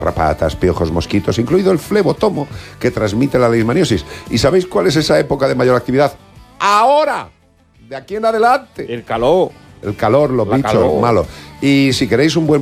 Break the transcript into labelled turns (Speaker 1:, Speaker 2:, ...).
Speaker 1: Garrapatas, piojos, mosquitos, incluido el flebotomo que transmite la leishmaniosis. ¿Y sabéis cuál es esa época de mayor actividad? ¡Ahora! De aquí en adelante.
Speaker 2: El calor.
Speaker 1: El calor, los
Speaker 2: La
Speaker 1: bichos
Speaker 2: calor.
Speaker 1: malos. Y si queréis un buen